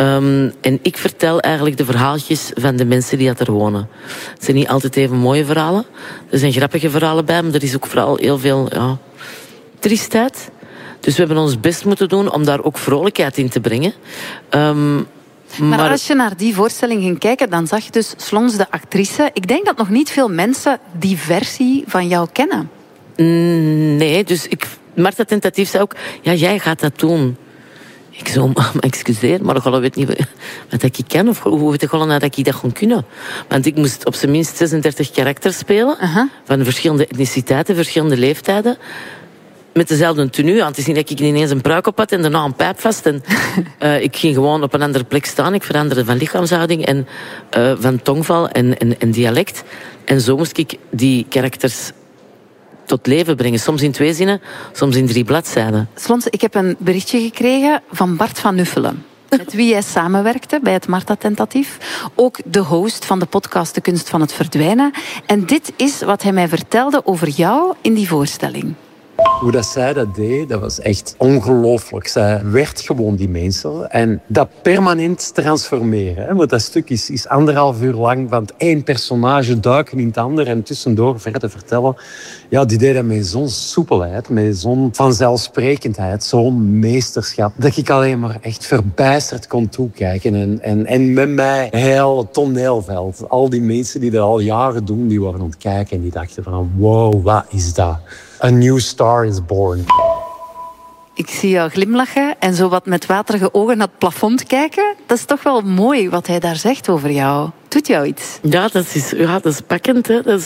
En ik vertel eigenlijk de verhaaltjes van de mensen die er wonen. Het zijn niet altijd even mooie verhalen. Er zijn grappige verhalen bij, maar er is ook vooral heel veel triestheid. Dus we hebben ons best moeten doen om daar ook vrolijkheid in te brengen. Maar als je naar die voorstelling ging kijken, dan zag je dus Slons de actrice. Ik denk dat nog niet veel mensen die versie van jou kennen. Nee, dus Marta Tentatief zei ook, ja, jij gaat dat doen. Ik zo, excuseer, maar ik weet niet wat ik ken of hoe weet ik dat ik dat kon kunnen. Want ik moest op zijn minst 36 karakters spelen, van verschillende etniciteiten, verschillende leeftijden. Met dezelfde tenue. Want het is niet dat ik ineens een pruik op had en daarna een pijp vast. En, ik ging gewoon op een andere plek staan. Ik veranderde van lichaamshouding en van tongval en dialect. En zo moest ik die karakters tot leven brengen. Soms in 2 zinnen, soms in 3 bladzijden. Slons, ik heb een berichtje gekregen van Bart van Nuffelen. Met wie jij samenwerkte bij het Marta Tentatief. Ook de host van de podcast De Kunst van het Verdwijnen. En dit is wat hij mij vertelde over jou in die voorstelling. Hoe dat zij dat deed, dat was echt ongelooflijk. Zij werd gewoon die mensen. En dat permanent transformeren. Hè? Want dat stuk is 1,5 uur lang van het één personage duiken in het ander en tussendoor verder vertellen. Ja, die deed dat met zo'n soepelheid, met zo'n vanzelfsprekendheid, zo'n meesterschap, dat ik alleen maar echt verbijsterd kon toekijken. En met mij heel het toneelveld. Al die mensen die dat al jaren doen, die waren aan het kijken en die dachten van wow, wat is dat? A new star is born. Ik zie jou glimlachen en zo wat met waterige ogen naar het plafond kijken. Dat is toch wel mooi wat hij daar zegt over jou. Doet jou iets? Ja, dat is pakkend. Hè. Dat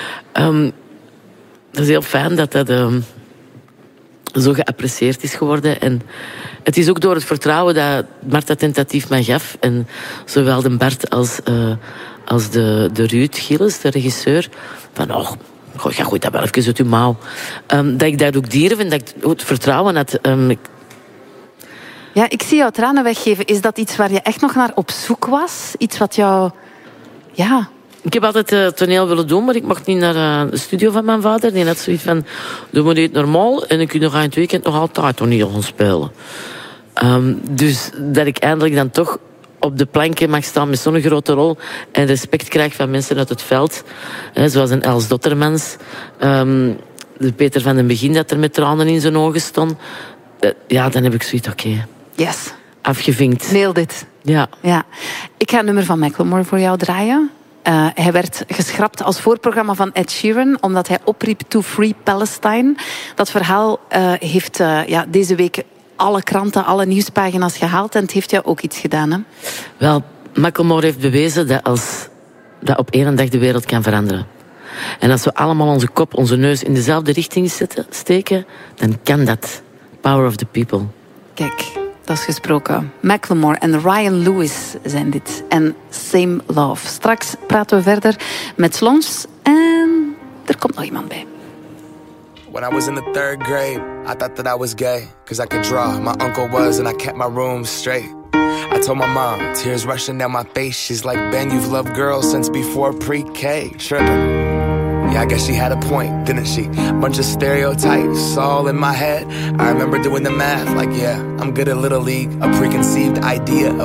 is heel fijn dat dat zo geapprecieerd is geworden. En het is ook door het vertrouwen dat Marta Tentatief mij gaf. En zowel de Bart als de Ruud Gilles, de regisseur. Van, ja, goed, dat wel even uit uw mouw. Dat ik dat ook durf en dat ik het vertrouwen had. Ja, ik zie jou tranen weggeven. Is dat iets waar je echt nog naar op zoek was? Iets wat jou... Ja... Ik heb altijd toneel willen doen, maar ik mocht niet naar de studio van mijn vader. Die had zoiets van, doe maar niet normaal en ik kan nog aan het weekend nog altijd toneel gaan spelen. Dus dat ik eindelijk dan toch op de planken mag staan met zo'n grote rol en respect krijg van mensen uit het veld. Zoals een Els Dottermans, de Peter van den Begin dat er met tranen in zijn ogen stond. Ja, dan heb ik zoiets, oké. Yes. Afgevinkt. Nailed dit. Ja. Ik ga een nummer van Macklemore voor jou draaien. Hij werd geschrapt als voorprogramma van Ed Sheeran, omdat hij opriep to Free Palestine. Dat verhaal heeft deze week alle kranten, alle nieuwspagina's gehaald. En het heeft jou ook iets gedaan, hè? Wel, Macklemore heeft bewezen dat op 1 dag de wereld kan veranderen. En als we allemaal onze kop, onze neus in dezelfde richting steken, dan kan dat. Power of the people. Kijk, dat is gesproken. Macklemore en Ryan Lewis zijn dit. En Same Love. Straks praten we verder met Slons. En er komt nog iemand bij. When I was in the 3rd grade, I thought that I was gay, 'cause I could draw. My uncle was, and I kept my room straight. I told my mom, tears rushing down my face. She's like, Ben, you've loved girls since before pre-K. Tripping. Yeah, I guess she had a point, didn't she? Bunch of stereotypes all in my head. I remember doing the math, like, yeah, I'm good at Little League. A preconceived idea